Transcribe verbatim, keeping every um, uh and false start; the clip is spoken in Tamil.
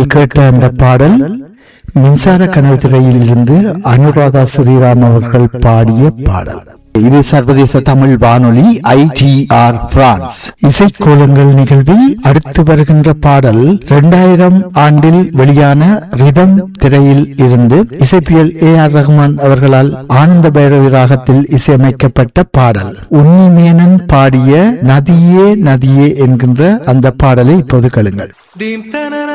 நீங்கள் கேட்ட அந்த பாடல் மின்சார கனவு திரையில் இருந்து அனுராதா ஸ்ரீராம் அவர்கள் பாடிய பாடல். இது சர்வதேச தமிழ் வானொலி ஐ டி ஆர் பிரான்ஸ் இசைக்கோலங்கள் நிகழ்வில் அடுத்து வருகின்ற பாடல் இரண்டாயிரம் ஆண்டில் வெளியான ரிதம் திரையில் இருந்து இசைப்பியல் ஏ ஆர் ரஹ்மான் அவர்களால் ஆனந்த பைரவி ராகத்தில் இசையமைக்கப்பட்ட பாடல். உன்னி மேனன் பாடிய நதியே நதியே என்கின்ற அந்த பாடலை இப்போது கேளுங்கள்.